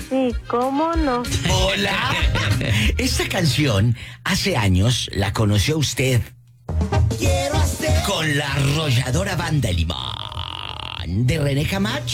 Sí, ¿cómo no? Hola. Esta canción hace años la conoció usted con la arrolladora banda Limón de René Camacho.